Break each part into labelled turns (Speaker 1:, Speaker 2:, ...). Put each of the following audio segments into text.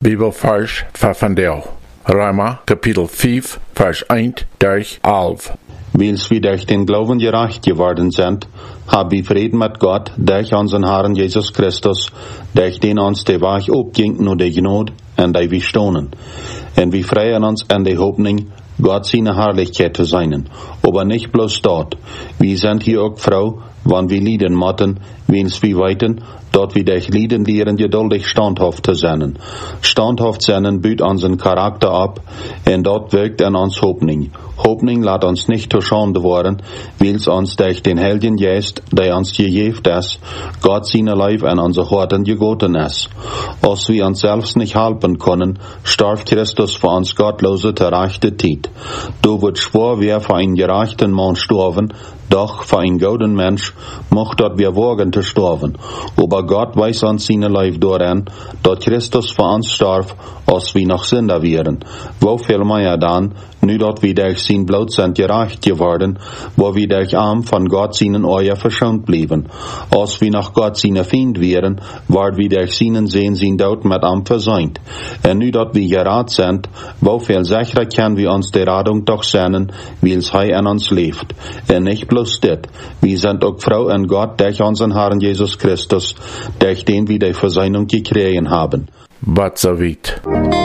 Speaker 1: Bibelvers voor vandaag. Roma kapitel 5, vers 1 durch 11.
Speaker 2: Wils wir durch den Glauben gerecht geworden sind, haben wir Frieden mit Gott durch unseren Herrn Jesus Christus, durch den uns der Weg opging nur die Gnade en die wir stonen. En wir freuen uns in der Hoffnung, Gott seine Herrlichkeit zu sein. Aber nicht bloß dort. Wir sind hier auch froh, wann wir lieden motten, wils wir weiten, dort wir durch Lieden lehren, geduldig standhaft zu sein. Standhaft sein büht unseren Charakter ab, und dort wirkt in uns Hoffnung. Hoffnung lässt uns nicht zur Schande worden, wils uns durch den Heiligen Geist, der uns gegeben ist, Gott seine Leib in unsere Horten gegoten ist. Als wir uns selbst nicht helfen können, starb Christus für uns gottlose gerechte Zeit. Du wird schwor, wer für einen gerechten Mann sterben, doch für einen guten Mensch mocht dort wir wagen zu sterben. Aber Gott weiß uns seine Leib daran, dort Christus für uns starb, als wir noch Sünder wären. Wo viel mehr dann, nu dort wir durch sein Blut sind gerecht geworden, wo wir durch Arm von Gott seinen Euer verschont blieben. Als wir noch Gott seine Feind wären, ward wir durch seinen Sehen sein Tod mit Arm versäumt. Und nu dort wir gerat sind, wo viel sicherer können wir uns der Radung doch sehnen, wils Hei an uns lebt. Und nicht bloß dit, wir sind auch Frau in Gott durch unseren Herrn Jesus Christus, durch den wir die Versöhnung gekriegt haben.
Speaker 1: Wat so weit.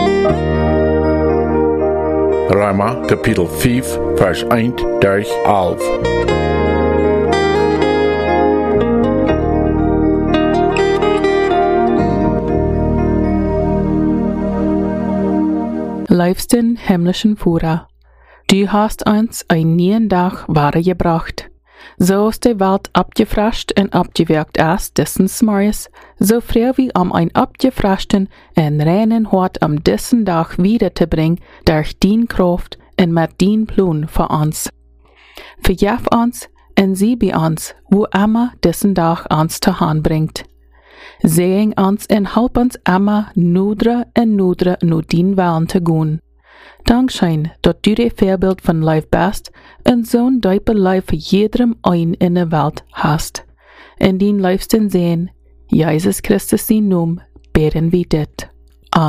Speaker 1: Roma kapitel 5, vers 1 durch 11.
Speaker 3: Liebsten himmlischen Führer, du hast uns ein neuen Tag Ware gebracht. So ist die Welt abgefrascht und abgewirkt ist dessen Morgens, so früh wie ein abgefraschten und reinen Hort am dessen Tag wiederzubringen, durch din Kraft und mit din Plan für uns. Vergib uns und sieh bei uns, wo immer dessen Tag uns zu Hand bringt. Sehen uns und help uns immer nudre und nudre nur din Willen zu gehen. Dankschein, dass du der Vorbild von Life bist und so'n diepe Life für jedem ein in der Welt hast. In den liebsten Sehen, Jesus Christus in Namen, beten wir dit.